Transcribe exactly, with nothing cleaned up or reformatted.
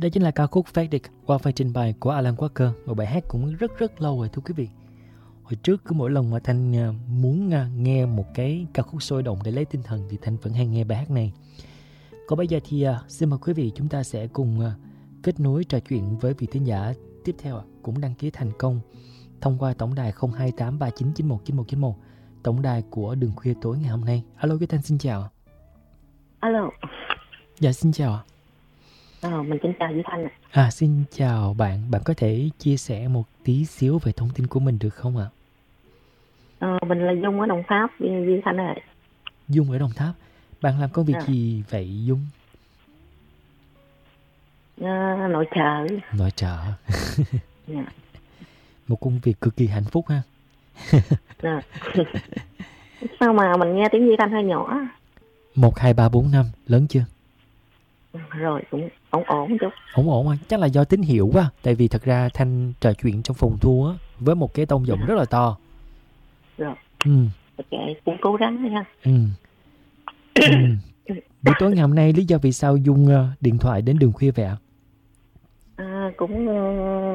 Đó chính là ca khúc Fake It qua phần trình bày của Alan Walker, một bài hát cũng rất rất lâu rồi thưa quý vị. Hồi trước cứ mỗi lần mà Thanh muốn nghe một cái ca khúc sôi động để lấy tinh thần thì Thanh vẫn hay nghe bài hát này. Còn bây giờ thì xin mời quý vị chúng ta sẽ cùng kết nối trò chuyện với vị thính giả tiếp theo cũng đăng ký thành công thông qua tổng đài không hai tám ba chín chín một chín một chín một, tổng đài của Đường Khuya tối ngày hôm nay. Alo, quý Thanh xin chào. Alo. Dạ xin chào. Ờ, mình xin chào Duy Thanh ạ. À, xin chào bạn. Bạn có thể chia sẻ một tí xíu về thông tin của mình được không ạ? Ờ, mình là Dung ở Đồng Tháp, Duy Thanh ạ. Dung ở Đồng Tháp. Bạn làm công việc à. gì vậy Dung? À, nội trợ. Nội trợ. Dạ. Một công việc cực kỳ hạnh phúc ha. Dạ. Sao mà mình nghe tiếng Duy Thanh hơi nhỏ? Một, hai, ba, bốn, năm, lớn chưa? Rồi, cũng ổn ổn chút. Ổn ổn à, chắc là do tín hiệu quá. Tại vì thật ra Thanh trò chuyện trong phòng thu á, với một cái tông giọng rất là to. Rồi. Ừ. Ok, cũng cố gắng nha. Ừ. ừ. Buổi tối ngày hôm nay lý do vì sao Dung uh, điện thoại đến Đường Khuya vậy ạ? À, cũng